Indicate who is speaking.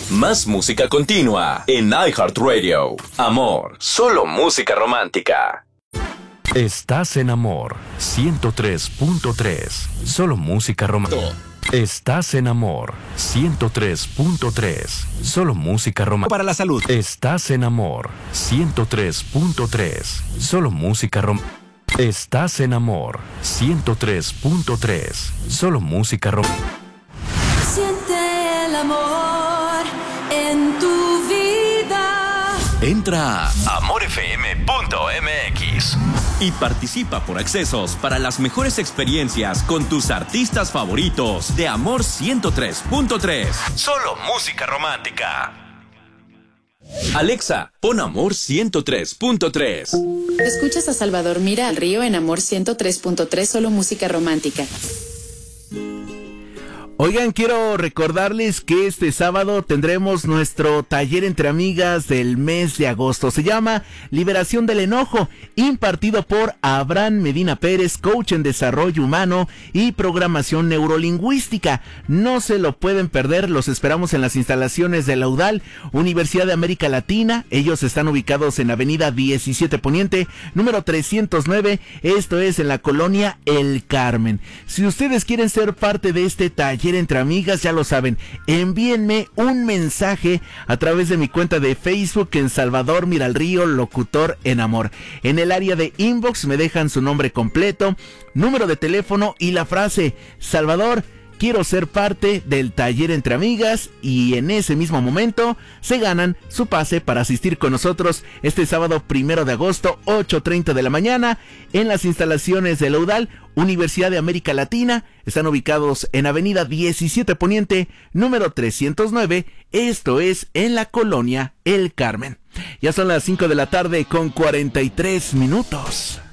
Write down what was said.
Speaker 1: Más música continua en iHeartRadio. Amor, solo música romántica.
Speaker 2: Estás en Amor 103.3. Solo música romántica. Estás en Amor 103.3. Solo música romántica.
Speaker 3: Para la salud.
Speaker 2: Estás en Amor 103.3. Solo música romántica. Estás en Amor 103.3. Solo música romántica.
Speaker 4: Siente el amor en tu vida.
Speaker 1: Entra a amorfm.mx
Speaker 5: y participa por accesos para las mejores experiencias con tus artistas favoritos de Amor 103.3.
Speaker 1: Solo música romántica.
Speaker 5: Alexa, pon Amor 103.3.
Speaker 6: Escuchas a Salvador Mira al Río en Amor 103.3, solo música romántica.
Speaker 3: Oigan, quiero recordarles que este sábado tendremos nuestro taller entre amigas del mes de agosto. Se llama Liberación del Enojo, impartido por Abraham Medina Pérez, coach en desarrollo humano y programación neurolingüística. No se lo pueden perder, los esperamos en las instalaciones de la UDAL, Universidad de América Latina. Ellos están ubicados en Avenida 17 Poniente, número 309, esto es en la colonia El Carmen. Si ustedes quieren ser parte de este taller entre amigas, ya lo saben, envíenme un mensaje a través de mi cuenta de Facebook en Salvador Mira al Río, locutor en amor. En el área de inbox me dejan su nombre completo, número de teléfono y la frase: Salvador, quiero ser parte del taller entre amigas, y en ese mismo momento se ganan su pase para asistir con nosotros este sábado 1 de agosto, 8:30 de la mañana, en las instalaciones de la UDAL, Universidad de América Latina. Están ubicados en Avenida 17 Poniente, número 309, esto es en la colonia El Carmen. Ya son las 5 de la tarde con 43 minutos.